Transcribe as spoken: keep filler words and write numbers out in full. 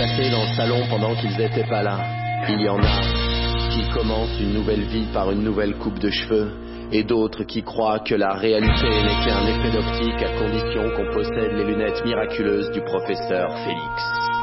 placés dans le salon pendant qu'ils étaient pas là. Il y en a qui commencent une nouvelle vie par une nouvelle coupe de cheveux, et d'autres qui croient que la réalité n'est qu'un effet d'optique à condition qu'on possède les lunettes miraculeuses du professeur Félix.